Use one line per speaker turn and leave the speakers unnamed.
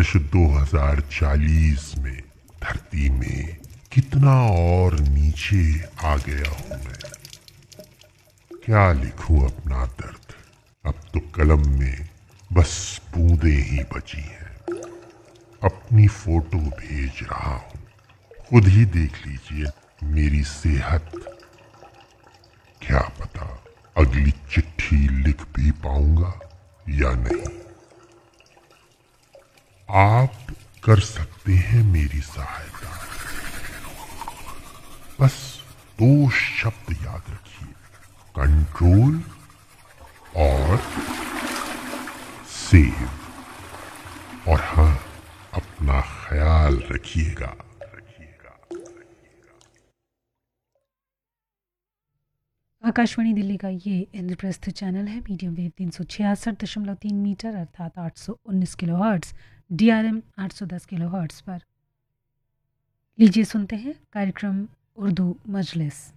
वर्ष 2040 में धरती में कितना और नीचे आ गया हूं मैं। क्या लिखूं अपना दर्द, अब तो कलम में बस बूंदें ही बची हैं। अपनी फोटो भेज रहा हूं, खुद ही देख लीजिए मेरी सेहत। क्या पता अगली चिट्ठी लिख भी पाऊंगा या नहीं। आप कर सकते हैं मेरी सहायता। बस 2 शब्द याद रखिए, कंट्रोल और सेव। और हाँ, अपना ख्याल रखिएगा।
आकाशवाणी दिल्ली का ये इंद्रप्रस्थ चैनल है। मीडियम वेव 366.3 मीटर अर्थात 819 kilo hertz, DRM 810 kilo hertz पर। लीजिए सुनते हैं कार्यक्रम उर्दू मजलिस।